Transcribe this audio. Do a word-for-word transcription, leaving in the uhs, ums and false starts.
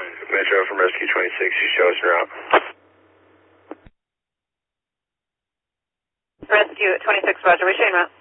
Metro from Rescue twenty-six, you show us your route. Rescue twenty-six, roger, we show you route.